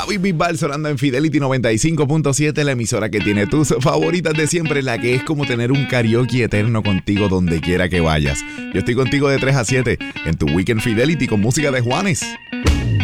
David Bisbal sonando en Fidelity 95.7, la emisora que tiene tus favoritas de siempre, la que es como tener un karaoke eterno contigo donde quiera que vayas. Yo estoy contigo de 3 a 7 en tu Weekend Fidelity con música de Juanes.